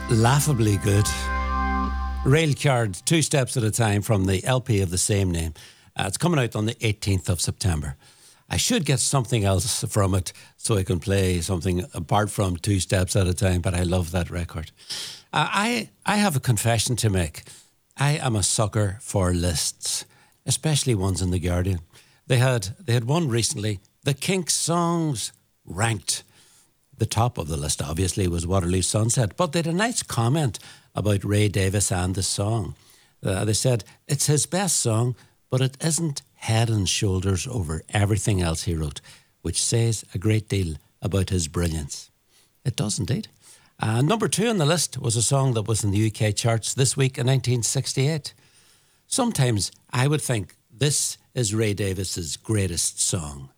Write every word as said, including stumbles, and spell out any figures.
Laughably good. Railcard, Two Steps at a Time, from the L P of the same name. Uh, it's coming out on the eighteenth of September. I should get something else from it so I can play something apart from Two Steps at a Time, but I love that record. Uh, I, I have a confession to make. I am a sucker for lists, especially ones in The Guardian. They had, they had one recently, the Kinks songs ranked. The top of the list, obviously, was Waterloo Sunset, but they had a nice comment about Ray Davies and the song. Uh, they said, it's his best song, but it isn't head and shoulders over everything else he wrote, which says a great deal about his brilliance. It does indeed. Uh, number two on the list was a song that was in the U K charts this week in nineteen sixty-eight. Sometimes I would think this is Ray Davies's greatest song.